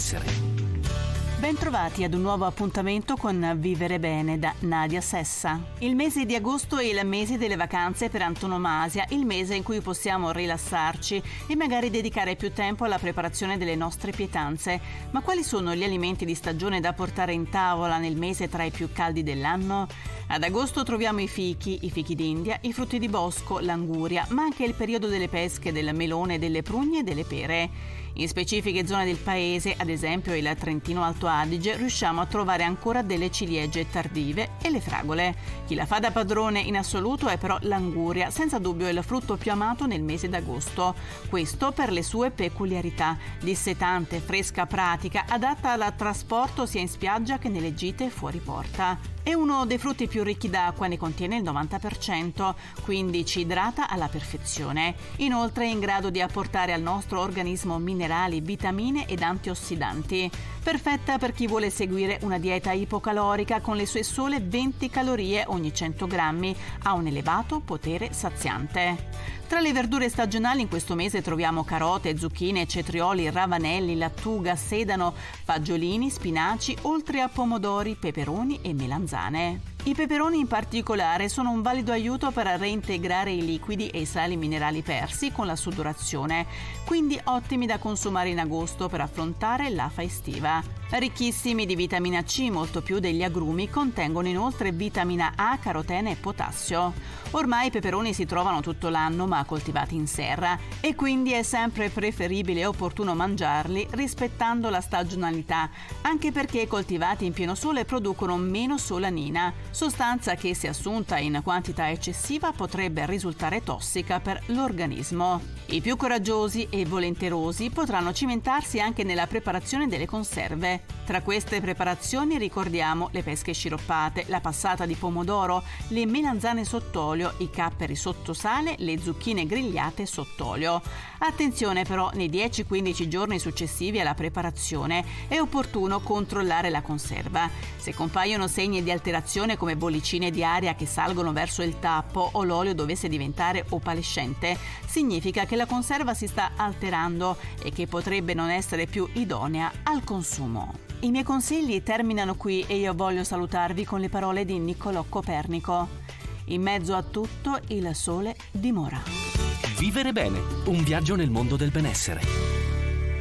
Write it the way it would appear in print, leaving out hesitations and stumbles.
benessere. Bentrovati ad un nuovo appuntamento con Vivere Bene da Nadia Sessa. Il mese di agosto è il mese delle vacanze per antonomasia, il mese in cui possiamo rilassarci e magari dedicare più tempo alla preparazione delle nostre pietanze. Ma quali sono gli alimenti di stagione da portare in tavola nel mese tra i più caldi dell'anno? Ad agosto troviamo i fichi d'India, i frutti di bosco, l'anguria, ma anche il periodo delle pesche, del melone, delle prugne e delle pere. In specifiche zone del paese, ad esempio il Trentino Alto Adige, riusciamo a trovare ancora delle ciliegie tardive e le fragole. Chi la fa da padrone in assoluto è però l'anguria, senza dubbio il frutto più amato nel mese d'agosto. Questo per le sue peculiarità: dissetante, fresca, pratica, adatta al trasporto sia in spiaggia che nelle gite fuori porta. È uno dei frutti più ricchi d'acqua, ne contiene il 90%, quindi ci idrata alla perfezione. Inoltre è in grado di apportare al nostro organismo minerali, vitamine ed antiossidanti. Perfetta per chi vuole seguire una dieta ipocalorica con le sue sole 20 calorie ogni 100 grammi, ha un elevato potere saziante. Tra le verdure stagionali in questo mese troviamo carote, zucchine, cetrioli, ravanelli, lattuga, sedano, fagiolini, spinaci, oltre a pomodori, peperoni e melanzane. I peperoni in particolare sono un valido aiuto per reintegrare i liquidi e i sali minerali persi con la sudorazione, quindi ottimi da consumare in agosto per affrontare l'afa estiva. Ricchissimi di vitamina C, molto più degli agrumi, contengono inoltre vitamina A, carotene e potassio. Ormai i peperoni si trovano tutto l'anno ma coltivati in serra e quindi è sempre preferibile e opportuno mangiarli rispettando la stagionalità, anche perché coltivati in pieno sole producono meno solanina, sostanza che se assunta in quantità eccessiva potrebbe risultare tossica per l'organismo. I più coraggiosi e volenterosi potranno cimentarsi anche nella preparazione delle conserve. Tra queste preparazioni ricordiamo le pesche sciroppate, la passata di pomodoro, le melanzane sott'olio, i capperi sotto sale, le zucchine grigliate sott'olio. Attenzione però, nei 10-15 giorni successivi alla preparazione è opportuno controllare la conserva. Se compaiono segni di alterazione come bollicine di aria che salgono verso il tappo o l'olio dovesse diventare opalescente, significa che la conserva si sta alterando e che potrebbe non essere più idonea al consumo. I miei consigli terminano qui e io voglio salutarvi con le parole di Niccolò Copernico. In mezzo a tutto il sole dimora. Vivere bene, un viaggio nel mondo del benessere.